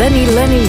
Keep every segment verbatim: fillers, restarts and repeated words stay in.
Lenny Lenny.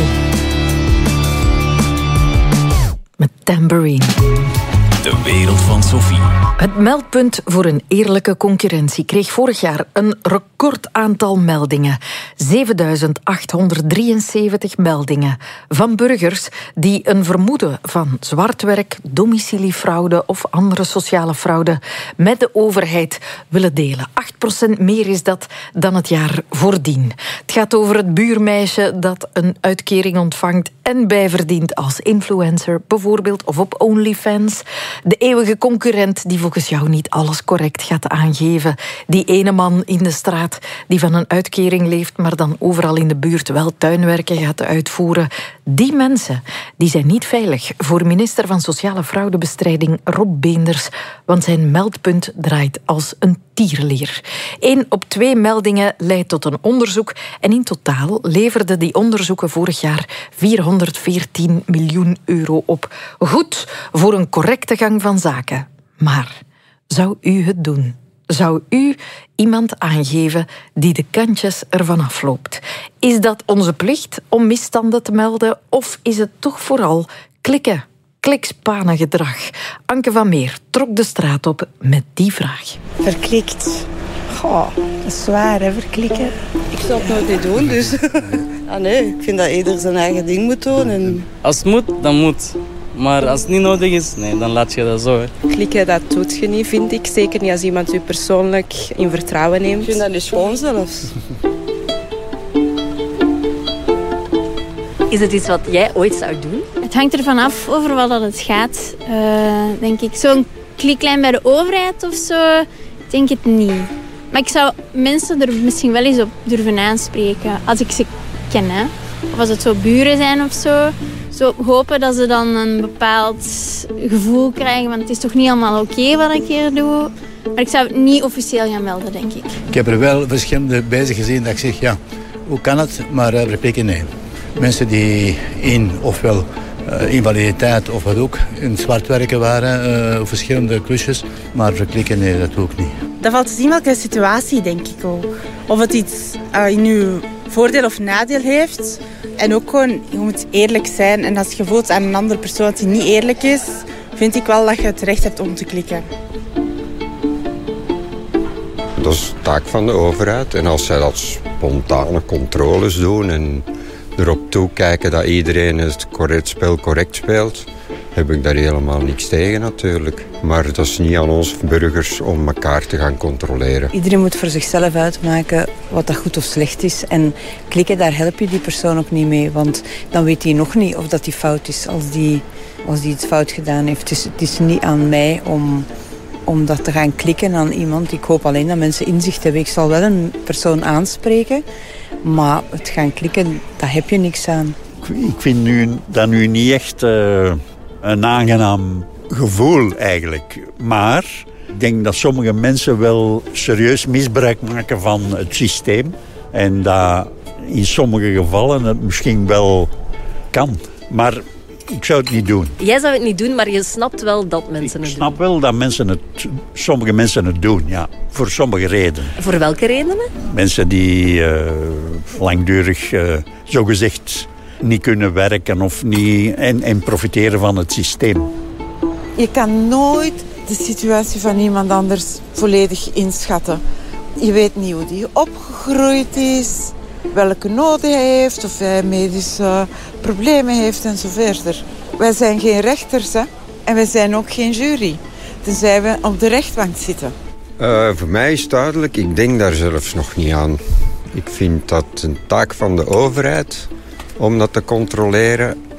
Met Tambourine. De wereld van Sophie. Het meldpunt voor een eerlijke concurrentie kreeg vorig jaar een recordaantal meldingen. zevenduizend achthonderddrieënzeventig meldingen van burgers die een vermoeden van zwartwerk, domiciliefraude of andere sociale fraude met de overheid willen delen. acht procent meer is dat dan het jaar voordien. Het gaat over het buurmeisje dat een uitkering ontvangt en bijverdient als influencer bijvoorbeeld of op OnlyFans. De eeuwige concurrent die volgens jou niet alles correct gaat aangeven. Die ene man in de straat die van een uitkering leeft, maar dan overal in de buurt wel tuinwerken gaat uitvoeren. Die mensen die zijn niet veilig voor minister van Sociale Fraudebestrijding Rob Beenders, want zijn meldpunt draait als een tierlier. Eén op twee meldingen leidt tot een onderzoek en in totaal leverden die onderzoeken vorig jaar vierhonderdveertien miljoen euro op. Goed voor een correcte gang van zaken. Maar zou u het doen? Zou u iemand aangeven die de kantjes ervan afloopt? Is dat onze plicht om misstanden te melden of is het toch vooral klikken? Klikspanengedrag. Anke van Meer trok de straat op met die vraag. Verklikt. Goh, dat is zwaar, hè, verklikken. Ik zou het nooit niet doen, dus... ah, nee, ik vind dat ieder zijn eigen ding moet doen. En... Als het moet, dan moet. Maar als het niet nodig is, nee, dan laat je dat zo. Hè. Klikken, dat doet je niet, vind ik. Zeker niet als iemand u persoonlijk in vertrouwen neemt. Ik vind dat niet schoon zelfs. Is het iets wat jij ooit zou doen? Het hangt ervan af over wat het gaat, uh, denk ik. Zo'n kliklijn bij de overheid of zo, denk ik niet. Maar ik zou mensen er misschien wel eens op durven aanspreken, als ik ze ken. Hè. Of als het zo buren zijn of zo. Zo hopen dat ze dan een bepaald gevoel krijgen, want het is toch niet allemaal oké okay wat ik hier doe. Maar ik zou het niet officieel gaan melden, denk ik. Ik heb er wel verschillende bezig gezien dat ik zeg, ja, hoe kan het? Maar uh, replikken nee. Mensen die in ofwel uh, invaliditeit of wat ook in zwart werken waren, uh, verschillende klusjes, maar verklikken nee, dat doe ik niet. Dat valt te zien welke situatie, denk ik ook. Of het iets uh, in uw voordeel of nadeel heeft. En ook gewoon, je moet eerlijk zijn. En als je voelt aan een andere persoon dat hij niet eerlijk is, vind ik wel dat je het recht hebt om te klikken. Dat is de taak van de overheid. En als zij dat spontane controles doen en erop toekijken dat iedereen het correct spel correct speelt, heb ik daar helemaal niks tegen natuurlijk. Maar dat is niet aan ons burgers om elkaar te gaan controleren. Iedereen moet voor zichzelf uitmaken wat dat goed of slecht is. En klikken, daar help je die persoon ook niet mee. Want dan weet hij nog niet of dat die fout is als die, als die iets fout gedaan heeft. Het is, het is niet aan mij om, om dat te gaan klikken aan iemand. Ik hoop alleen dat mensen inzicht hebben. Ik zal wel een persoon aanspreken, maar het gaan klikken, daar heb je niks aan. Ik vind nu, dat nu niet echt uh, een aangenaam gevoel eigenlijk. Maar ik denk dat sommige mensen wel serieus misbruik maken van het systeem. En dat in sommige gevallen het misschien wel kan. Maar ik zou het niet doen. Jij zou het niet doen, maar je snapt wel dat mensen het doen. Ik snap wel dat mensen het, sommige mensen het doen, ja. Voor sommige redenen. Voor welke redenen? Mensen die uh, langdurig, uh, zogezegd, niet kunnen werken of niet, en, en profiteren van het systeem. Je kan nooit de situatie van iemand anders volledig inschatten. Je weet niet hoe die opgegroeid is, welke noden hij heeft, of hij medische problemen heeft en zo verder. Wij zijn geen rechters, hè? En wij zijn ook geen jury, tenzij we op de rechtbank zitten. Uh, voor mij is het duidelijk, ik denk daar zelfs nog niet aan. Ik vind dat een taak van de overheid om dat te controleren.